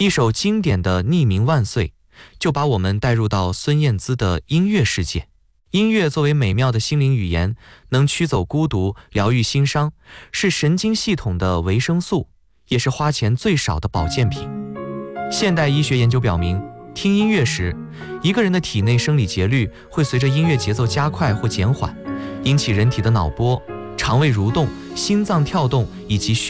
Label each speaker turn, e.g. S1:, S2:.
S1: 一首经典的《匿名万岁》就把我们带入到孙燕姿的音乐世界。音乐作为美妙的心灵语言，能驱走孤独，疗愈心伤，是神经系统的维生素，也是花钱最少的保健品。现代医学研究表明，听音乐时，一个人的体内生理节律会随着音乐节奏加快或减缓，引起人体的脑波、肠胃蠕动、心脏跳动以及